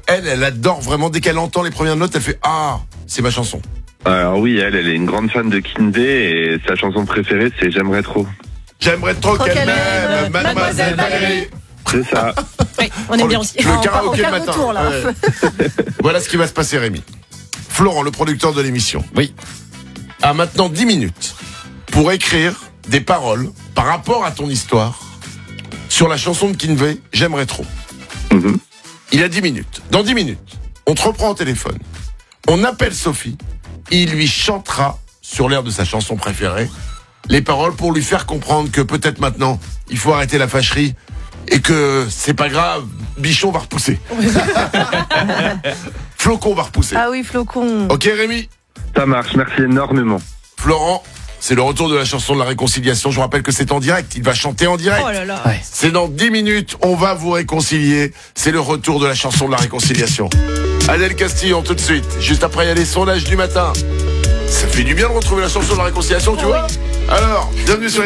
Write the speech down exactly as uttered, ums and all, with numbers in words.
elle, elle adore vraiment, dès qu'elle entend les premières notes, elle fait « Ah, c'est ma chanson ». Alors oui, elle, elle est une grande fan de Kinvey et sa chanson préférée, c'est J'aimerais trop. J'aimerais trop, Trop qu'elle qu'elle m'aime, m'aime, Mademoiselle Mademoiselle Valérie. C'est ça. Oui, on aime Oh, bien le- aussi. Le Ah, on part karaoké au le quart de matin. tour, là. Ouais. Voilà ce qui va se passer, Rémi. Florent, le producteur de l'émission. Oui. A maintenant dix minutes pour écrire des paroles par rapport à ton histoire sur la chanson de Kinvey, J'aimerais trop. Mhm. Il a dix minutes. Dans dix minutes, on te reprend au téléphone. On appelle Sophie. Il lui chantera sur l'air de sa chanson préférée les paroles pour lui faire comprendre que peut-être maintenant, il faut arrêter la fâcherie et que c'est pas grave, Bichon va repousser. Flocon va repousser. Ah oui, Flocon. Ok Rémi? Ça marche, merci énormément. Florent, c'est le retour de la chanson de la réconciliation. Je vous rappelle que c'est en direct. Il va chanter en direct. Oh là là. Ouais. C'est dans dix minutes, on va vous réconcilier. C'est le retour de la chanson de la réconciliation. Adèle Castillon tout de suite. Juste après, il y a les sondages du matin. Ça fait du bien de retrouver la chanson de la réconciliation, tu vois? Alors, bienvenue sur